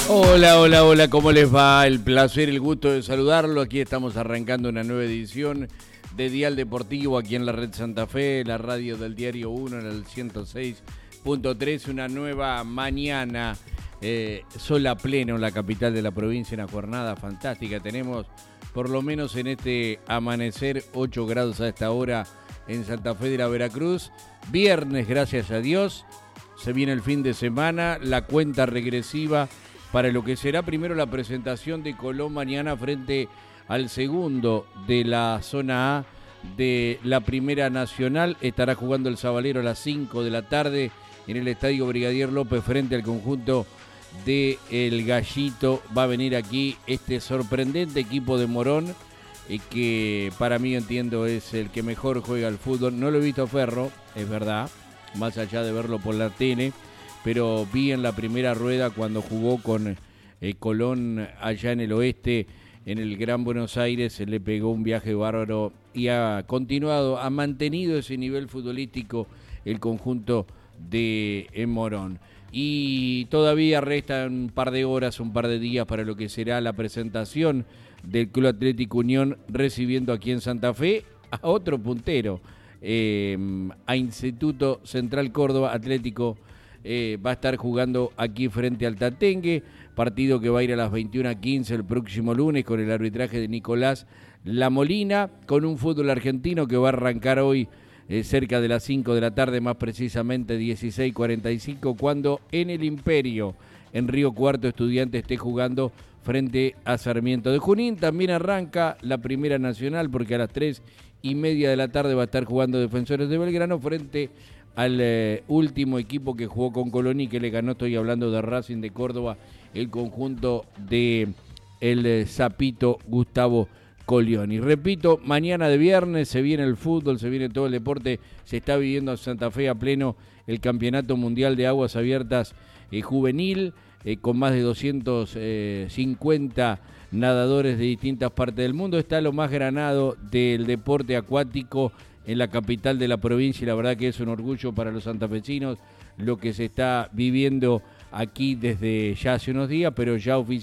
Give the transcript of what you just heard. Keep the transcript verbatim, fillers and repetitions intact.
Hola, hola, hola, ¿cómo les va? El placer, el gusto de saludarlo. Aquí estamos arrancando una nueva edición de Dial Deportivo aquí en la Red Santa Fe, la radio del Diario uno en el ciento seis punto tres. Una nueva mañana, eh, sol a pleno en la capital de la provincia, una jornada fantástica. Tenemos por lo menos en este amanecer ocho grados a esta hora en Santa Fe de la Veracruz. Viernes, gracias a Dios. Se viene el fin de semana, la cuenta regresiva para lo que será primero la presentación de Colón mañana frente al segundo de la zona A de la Primera Nacional. Estará jugando el Sabalero a las cinco de la tarde en el Estadio Brigadier López frente al conjunto de El Gallito. Va a venir aquí este sorprendente equipo de Morón, eh, que para mí entiendo es el que mejor juega al fútbol. No lo he visto a Ferro, es verdad, más allá de verlo por la tele, pero vi en la primera rueda cuando jugó con eh, Colón allá en el oeste, en el Gran Buenos Aires, se le pegó un viaje bárbaro y ha continuado, ha mantenido ese nivel futbolístico el conjunto de eh, Morón. Y todavía restan un par de horas, un par de días para lo que será la presentación del Club Atlético Unión recibiendo aquí en Santa Fe a otro puntero, eh, a Instituto Central Córdoba Atlético. Eh, va a estar jugando aquí frente al Tatengue, partido que va a ir a las veintiuna quince el próximo lunes con el arbitraje de Nicolás La Molina, con un fútbol argentino que va a arrancar hoy eh, cerca de las cinco de la tarde, más precisamente dieciséis cuarenta y cinco, cuando en el Imperio, en Río Cuarto, Estudiantes esté jugando frente a Sarmiento de Junín. También arranca la Primera Nacional porque a las tres y media de la tarde va a estar jugando Defensores de Belgrano frente al eh, último equipo que jugó con Colón y que le ganó. Estoy hablando de Racing de Córdoba, el conjunto de el eh, Zapito Gustavo Colioni. Repito, mañana de viernes se viene el fútbol, se viene todo el deporte, se está viviendo en Santa Fe a pleno el Campeonato Mundial de Aguas Abiertas eh, Juvenil, eh, con más de doscientos cincuenta nadadores de distintas partes del mundo. Está lo más granado del deporte acuático en la capital de la provincia, y la verdad que es un orgullo para los santafesinos lo que se está viviendo aquí desde ya hace unos días, pero ya oficialmente